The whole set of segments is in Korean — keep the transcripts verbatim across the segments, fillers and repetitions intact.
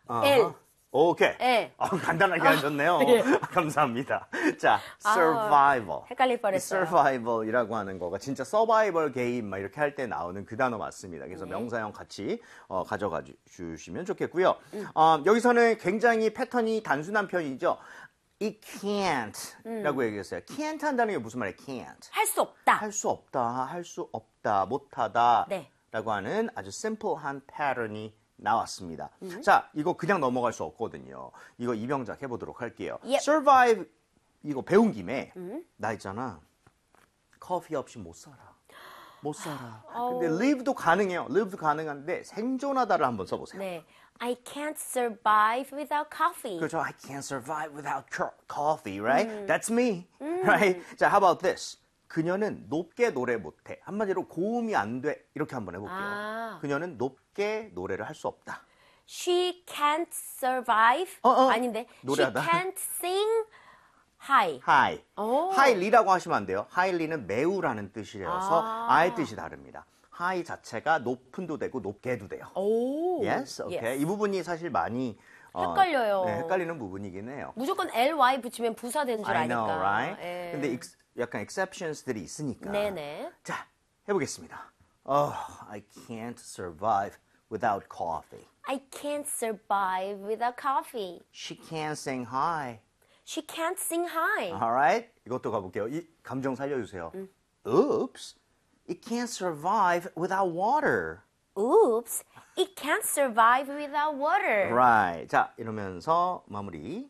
L. 오케이. 예. 어, 간단하게 하셨네요. 예. 감사합니다. 자, survival. 아, 헷갈릴 뻔했어요. survival이라고 하는 거가 진짜 survival game 막 이렇게 할 때 나오는 그 단어 맞습니다. 그래서 네. 명사형 같이 어, 가져가 주시면 좋겠고요. 음. 어, 여기서는 굉장히 패턴이 단순한 편이죠. It can't 라고 음. 얘기했어요. can't 한다는 게 무슨 말이에요? can't. 할 수 없다. 할 수 없다, 할 수 없다, 못하다 네. 라고 하는 아주 심플한 패턴이 나왔습니다. 음. 자, 이거 그냥 넘어갈 수 없거든요. 이거 이병작 해보도록 할게요. Yep. survive 이거 배운 김에 음. 나 있잖아. 커피 없이 못 살아. 못 살아. 어. 근데 live도 가능해요. live도 가능한데 생존하다를 한번 써보세요. 네. I can't survive without coffee. 그렇죠. I can't survive without coffee, right? 음. That's me, 음. right? 자, how about this? 그녀는 높게 노래 못해. 한마디로 고음이 안 돼. 이렇게 한번 해볼게요. 아. 그녀는 높게 노래를 할 수 없다. She can't survive. 어, 어. 아닌데. 노래하다. She can't sing high. high. 오. highly라고 하시면 안 돼요. highly는 매우라는 뜻이라서 아. 아의 뜻이 다릅니다. high 자체가 높은도 되고 높게도 돼요. 오. Yes, okay. Yes. 이 부분이 사실 많이 어, 헷갈려요. 네, 헷갈리는 부분이긴 해요. 무조건 ly 붙이면 부사되는 줄 I 아니까. know, right? 예. 근데 익- 약간 exceptions들이 있으니까. 네네. 자, 해보겠습니다. Oh, I can't survive without coffee. I can't survive without coffee. She can't sing high. She can't sing high. Alright? 이것도 가볼게요. 이 감정 살려주세요. 음. Oops, it can't survive without water. Oops, it can't survive without water. Right. 자, 이러면서 마무리.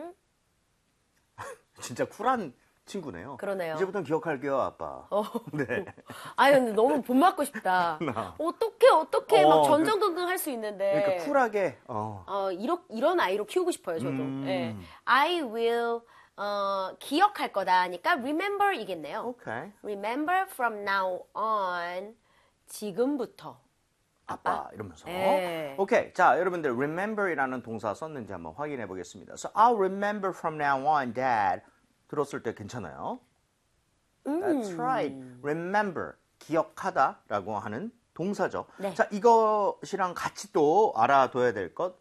진짜 쿨한 친구네요. 그러네요. 이제부터는 기억할게요, 아빠. 어. 네. 아유, 근데 너무 본받고 싶다. 어떻게, 어떻게 어, 막 그- 전전긍긍 할 수 있는데. 그러니까 쿨하게. 어. 어, 이러, 이런 아이로 키우고 싶어요, 저도. 음. 예. I will, 어, 기억할 거다 하니까 remember 이겠네요. 오케이. Remember from now on. 지금부터. 아빠 이러면서. 예. 오케이. 자, 여러분들 remember이라는 동사 썼는지 한번 확인해 보겠습니다. So I'll remember from now on, Dad. 들었을 때 괜찮아요? 음. That's right. Remember, 기억하다라고 하는 동사죠. 네. 자, 이것이랑 같이 또 알아둬야 될 것,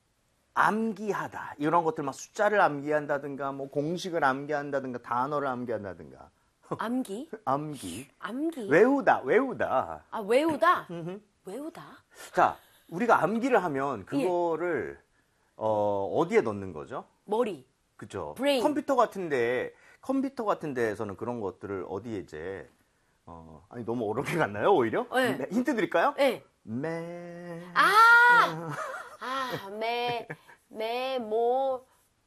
암기하다. 이런 것들 막 숫자를 암기한다든가, 뭐 공식을 암기한다든가, 단어를 암기한다든가. 암기? 암기. 암기? 외우다, 외우다. 아, 외우다? 외우다? 자, 우리가 암기를 예. 하면 그거를 어, 어디에 넣는 거죠? 머리. 그죠? Brain. 컴퓨터 같은데 컴퓨터 같은 데에서는 그런 것들을 어디에 이제 어, 아니 너무 어렵게 갔나요 오히려? 네. 네, 힌트 드릴까요? 예. 메 아! 아, 메, 메모,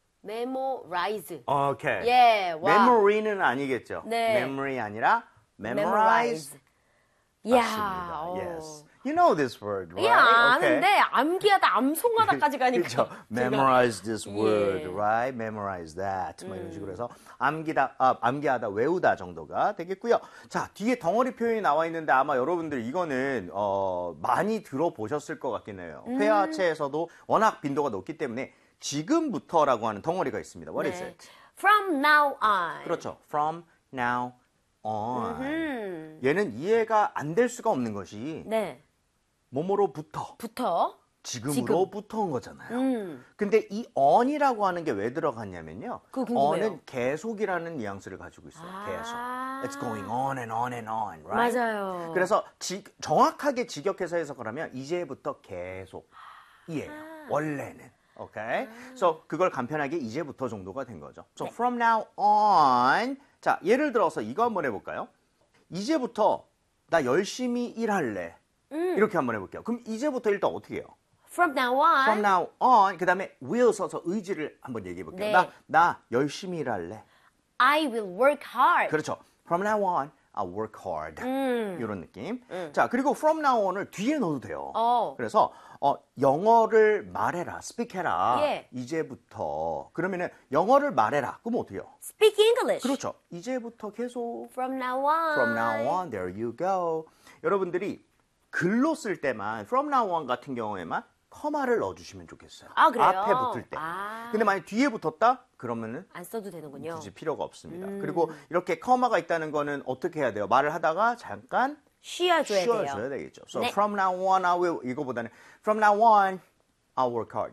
메모라이즈. 오케이. 예, 와. memory는 아니겠죠? 네. memory 아니라 memorize. 이야. 맞습니다. 어. Yes. You know this word, right? 예, Okay. 아는데 암기하다 암송하다까지 가니까. 그렇죠. 제가- Memorize this word, 예. right? Memorize that. 뭐 이런 식으로 해서 암기다, 아, 암기하다, 외우다 정도가 되겠고요. 자, 뒤에 덩어리 표현이 나와 있는데 아마 여러분들 이거는 어, 많이 들어보셨을 것 같긴 해요. 음. 회화체에서도 워낙 빈도가 높기 때문에 지금부터라고 하는 덩어리가 있습니다. What is 네. it? From now on. 그렇죠. From now on. 음. 얘는 이해가 안 될 수가 없는 것이 네. 뭐뭐로부터 부터. 지금으로부터 온 거잖아요. 음. 근데 이 on이라고 하는 게 왜 들어갔냐면요. 그거 궁금해요. on은 계속이라는 뉘앙스를 가지고 있어요. 아. 계속. It's going on and on and on, right? 맞아요. 그래서 지- 정확하게 직역해서 해석을 하면 이제부터 계속 이에요. 아. 원래는. 오케이? So 그걸 간편하게 이제부터 정도가 된 거죠. So 네. from now on. 자, 예를 들어서 이거 한번 해볼까요? 이제부터 나 열심히 일할래. 음. 이렇게 한번 해볼게요. 그럼 이제부터 일단 어떻게 해요? From now on. From now on, 그 다음에 will 써서 의지를 한번 얘기해 볼게요. 네. 나, 나 열심히 일할래. I will work hard. 그렇죠. From now on, I'll work hard. 음. 이런 느낌. 자, 그리고 from now on을 뒤에 넣어도 돼요. 어. 그래서 어, 영어를 말해라, speak해라. 예. 이제부터. 그러면은 영어를 말해라. 그럼 어떻게 해요? Speak English. 그렇죠. 이제부터 계속 From now on. from now on, there you go. 여러분들이 글로 쓸 때만 from now on 같은 경우에만 커마를 넣어주시면 좋겠어요. 아, 그래요? 앞에 붙을 때. 아. 근데 만약 뒤에 붙었다? 그러면은 안 써도 되는군요. 굳이 필요가 없습니다. 음. 그리고 이렇게 커마가 있다는 거는 어떻게 해야 돼요? 말을 하다가 잠깐 쉬어줘야 쉬어줘야 돼요. 되겠죠. So 네. from now on, I will 이거보다는 from now on, I'll work hard.